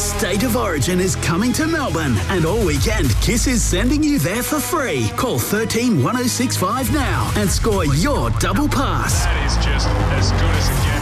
State of Origin is coming to Melbourne, and all weekend Kiss is sending you there for free. Call 13 1065 now and score your double pass. That is just as good as it gets.